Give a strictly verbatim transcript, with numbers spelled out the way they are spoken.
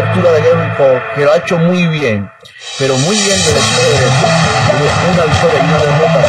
cobertura de Gary Cole, que lo ha hecho muy bien, pero muy bien de la historia de una victoria y una derrota